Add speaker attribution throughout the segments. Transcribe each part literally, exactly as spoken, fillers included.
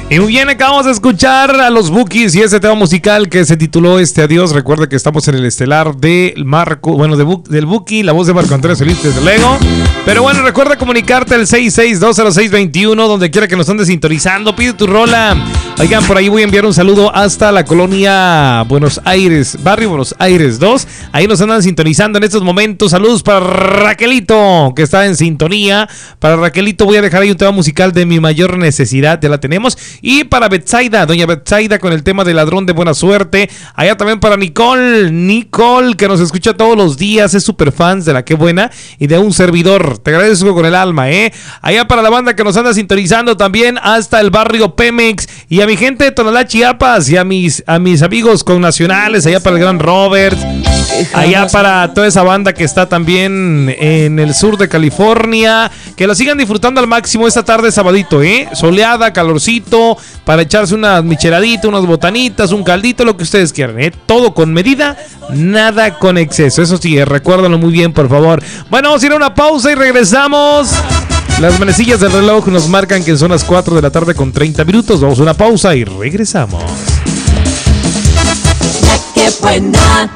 Speaker 1: Y muy bien, acabamos de escuchar a los Bukis y ese tema musical que se tituló este Adiós. Recuerda que estamos en el estelar de Marco, bueno, de Bu- del Buki, la voz de Marco Antonio Solís desde Lego. Pero bueno, recuerda comunicarte al seis seis dos cero seis dos uno, donde quiera que nos andes sintonizando, pide tu rola. Oigan, por ahí voy a enviar un saludo hasta la colonia Buenos Aires, barrio Buenos Aires dos. Ahí nos andan sintonizando en estos momentos. Saludos para Raquelito, que está en sintonía. Para Raquelito voy a dejar ahí un tema musical de Mi Mayor Necesidad, ya la tenemos. Y para Betsaida, doña Betsaida, con el tema de Ladrón de Buena Suerte. Allá también para Nicole, Nicole, que nos escucha todos los días, es súper fans de La Qué Buena y de un servidor. Te agradezco con el alma, ¿eh? Allá para la banda que nos anda sintonizando también hasta el barrio Pemex. Y a mi gente de Tonalá, Chiapas, y a mis, a mis amigos connacionales, allá para el Gran Robert. Allá para toda esa banda que está también en el sur de California. Que lo sigan disfrutando al máximo esta tarde sabadito, ¿eh? Soleada, calorcito, para echarse unas micheladitas, unas botanitas, un caldito, lo que ustedes quieran, ¿eh? Todo con medida, nada con exceso. Eso sí, recuérdalo muy bien, por favor. Bueno, vamos a ir a una pausa y regresamos. Las manecillas del reloj nos marcan que son las cuatro de la tarde con treinta minutos. Vamos a una pausa y regresamos.
Speaker 2: ¡Qué buena!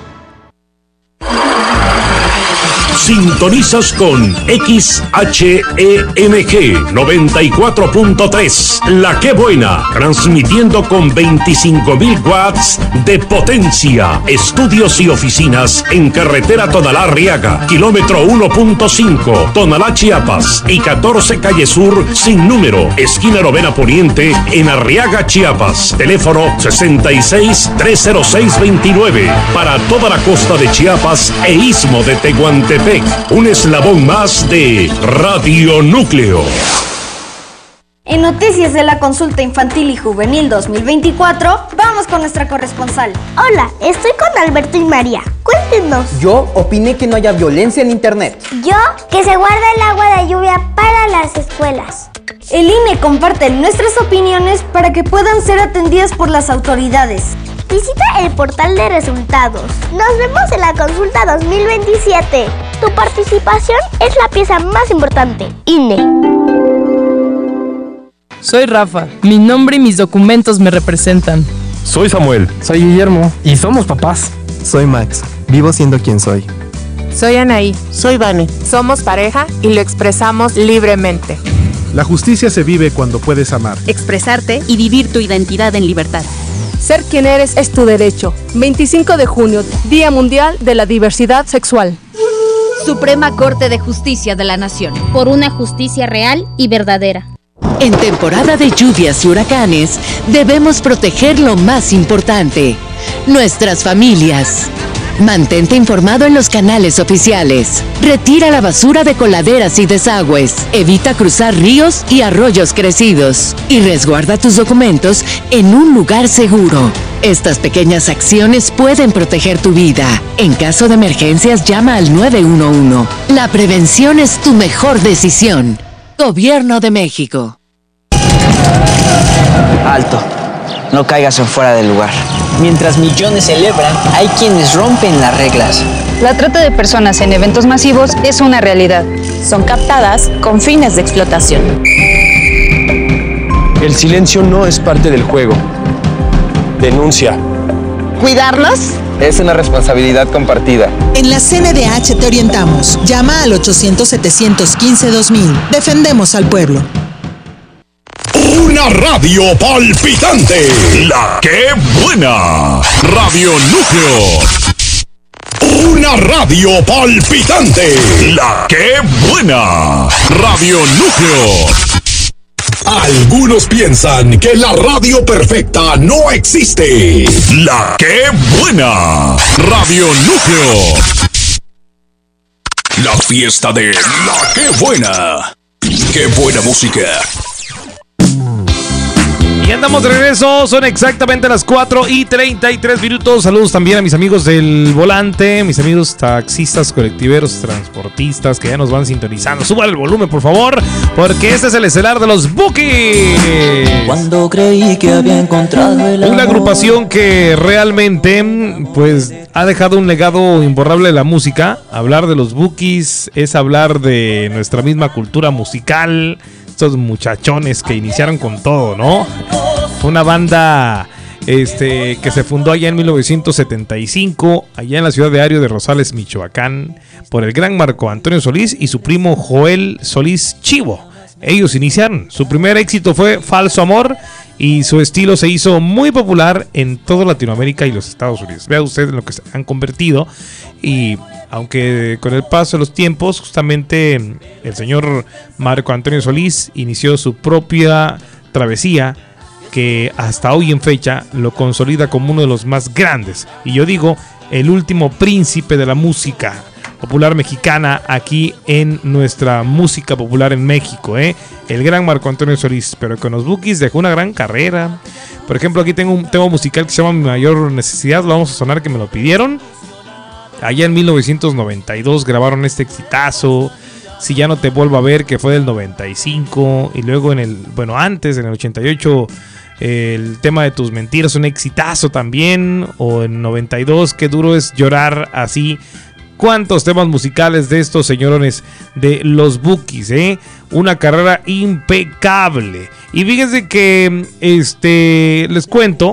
Speaker 3: Sintonizas con X H E M G noventa y cuatro punto tres, La Qué Buena, transmitiendo con veinticinco mil watts de potencia. Estudios y oficinas en carretera Tonalá-Arriaga, kilómetro uno punto cinco, Tonalá, Chiapas, y catorce calle Sur sin número, esquina Novena Poniente, en Arriaga, Chiapas. Teléfono sesenta y seis, trescientos seis veintinueve, para toda la costa de Chiapas e istmo de Tehuantepec. Un eslabón más de Radio Núcleo.
Speaker 4: En noticias de la consulta infantil y juvenil dos mil veinticuatro, vamos con nuestra corresponsal.
Speaker 5: Hola, estoy con Alberto y María. Cuéntenos.
Speaker 6: Yo opiné que no haya violencia en internet.
Speaker 5: Yo, que se guarda el agua de lluvia para las escuelas.
Speaker 4: El I N E comparte nuestras opiniones para que puedan ser atendidas por las autoridades.
Speaker 5: Visita el portal de resultados. Nos vemos en la consulta dos mil veintisiete. Tu participación es la pieza más importante. I N E.
Speaker 7: Soy Rafa. Mi nombre y mis documentos me representan.
Speaker 8: Soy Samuel.
Speaker 9: Soy Guillermo. Y somos papás.
Speaker 10: Soy Max. Vivo siendo quien soy.
Speaker 11: Soy Anaí.
Speaker 12: Soy Vane.
Speaker 11: Somos pareja y lo expresamos libremente.
Speaker 13: La justicia se vive cuando puedes amar,
Speaker 14: expresarte y vivir tu identidad en libertad.
Speaker 15: Ser quien eres es tu derecho. veinticinco de junio, Día Mundial de la Diversidad Sexual.
Speaker 14: Suprema Corte de Justicia de la Nación.
Speaker 16: Por una justicia real y verdadera.
Speaker 2: En temporada de lluvias y huracanes, debemos proteger lo más importante: nuestras familias. Mantente informado en los canales oficiales. Retira la basura de coladeras y desagües. Evita cruzar ríos y arroyos crecidos. Y resguarda tus documentos en un lugar seguro. Estas pequeñas acciones pueden proteger tu vida. En caso de emergencias, llama al nueve uno uno. La prevención es tu mejor decisión. Gobierno de México.
Speaker 17: Alto. No caigas en fuera del lugar. Mientras millones celebran, hay quienes rompen las reglas.
Speaker 18: La trata de personas en eventos masivos es una realidad.
Speaker 19: Son captadas con fines de explotación.
Speaker 8: El silencio no es parte del juego. Denuncia.
Speaker 12: ¿Cuidarnos?
Speaker 10: Es una responsabilidad compartida.
Speaker 20: En la C N D H te orientamos. Llama al ochocientos, setecientos quince, dos mil. Defendemos al pueblo.
Speaker 3: Una radio palpitante. La Qué Buena. Radio Núcleo. Una radio palpitante. La Qué Buena. Radio Núcleo. Algunos piensan que la radio perfecta no existe. La Qué Buena. Radio Núcleo. La fiesta de La Qué Buena. Qué buena música.
Speaker 1: Y andamos de regreso, son exactamente las cuatro y treinta y tres minutos. Saludos también a mis amigos del volante, mis amigos taxistas, colectiveros, transportistas que ya nos van sintonizando. Suban el volumen, por favor, porque este es el estelar de los Bukis.
Speaker 2: Cuando creí que había encontrado el amor.
Speaker 1: Una agrupación que realmente, pues, ha dejado un legado imborrable de la música. Hablar de los Bukis es hablar de nuestra misma cultura musical. Estos muchachones que iniciaron con todo, ¿no? Fue una banda este, que se fundó allá en mil novecientos setenta y cinco, allá en la ciudad de Ario de Rosales, Michoacán, por el gran Marco Antonio Solís y su primo Joel Solís Chivo. Ellos iniciaron. Su primer éxito fue Falso Amor y su estilo se hizo muy popular en toda Latinoamérica y los Estados Unidos. Vea usted en lo que se han convertido. Y aunque con el paso de los tiempos, justamente el señor Marco Antonio Solís inició su propia travesía que hasta hoy en fecha lo consolida como uno de los más grandes. Y yo digo, el último príncipe de la música popular mexicana aquí en nuestra música popular en México, ¿eh? El gran Marco Antonio Solís, pero con los Bukis dejó una gran carrera. Por ejemplo, aquí tengo un tema musical que se llama Mi Mayor Necesidad, lo vamos a sonar, que me lo pidieron. Allá en mil novecientos noventa y dos grabaron este exitazo, Si ya no te vuelvo a ver, que fue del noventa y cinco, y luego en el, bueno, antes, en el ochenta y ocho, eh, el tema de Tus Mentiras, un exitazo también, o en noventa y dos, Qué duro es llorar así. ¿Cuántos temas musicales de estos señorones de los Bukis, eh? Una carrera impecable. Y fíjense que, este, les cuento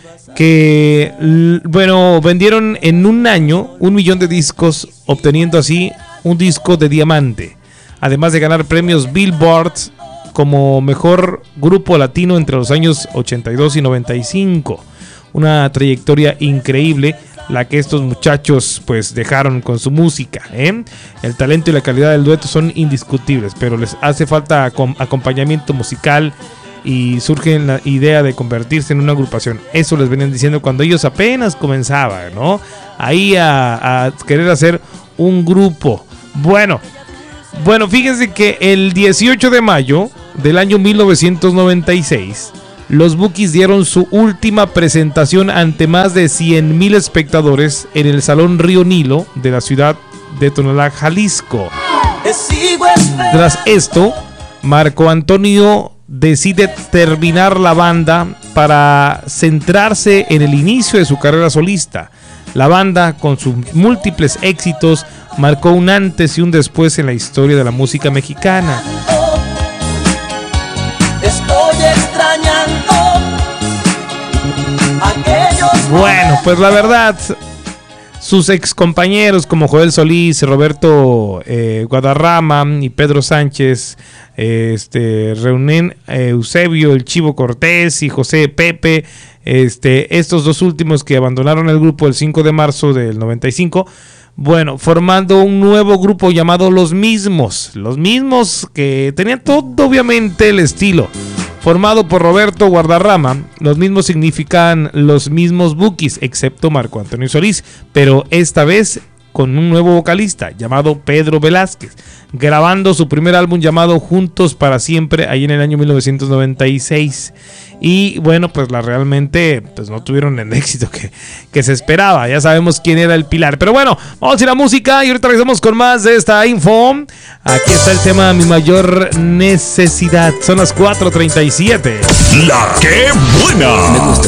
Speaker 1: que, bueno, vendieron en un año un millón de discos, obteniendo así un disco de diamante, además de ganar premios Billboard como mejor grupo latino entre los años ochenta y dos y noventa y cinco. Una trayectoria increíble la que estos muchachos pues dejaron con su música, ¿eh? El talento y la calidad del dueto son indiscutibles, pero les hace falta acompañamiento musical y surge la idea de convertirse en una agrupación. Eso les venían diciendo cuando ellos apenas comenzaban, ¿no? Ahí a, a querer hacer un grupo. Bueno, bueno, fíjense que el dieciocho de mayo del año mil novecientos noventa y seis, los Bukis dieron su última presentación ante más de cien mil espectadores en el Salón Río Nilo de la ciudad de Tonalá, Jalisco. Tras esto, Marco Antonio decide terminar la banda para centrarse en el inicio de su carrera solista. La banda, con sus múltiples éxitos, marcó un antes y un después en la historia de la música mexicana.
Speaker 21: Estoy extrañando aquellos...
Speaker 1: Bueno, pues la verdad, sus ex compañeros como Joel Solís, Roberto eh, Guadarrama y Pedro Sánchez, eh, este, Reunén eh, Eusebio, el Chivo Cortés y José Pepe, este, estos dos últimos que abandonaron el grupo el cinco de marzo del noventa y cinco, bueno, formando un nuevo grupo llamado Los Mismos, Los Mismos, que tenían todo obviamente el estilo. Formado por Roberto Guadarrama, Los Mismos significan los mismos Bukis, excepto Marco Antonio Solís, pero esta vez con un nuevo vocalista llamado Pedro Velázquez, grabando su primer álbum llamado Juntos para Siempre, ahí en el año mil novecientos noventa y seis. Y bueno, pues la realmente pues no tuvieron el éxito que, que se esperaba. Ya sabemos quién era el pilar. Pero bueno, vamos a ir a música y ahorita regresamos con más de esta info. Aquí está el tema Mi Mayor Necesidad. Son las cuatro treinta y siete.
Speaker 3: La que buena.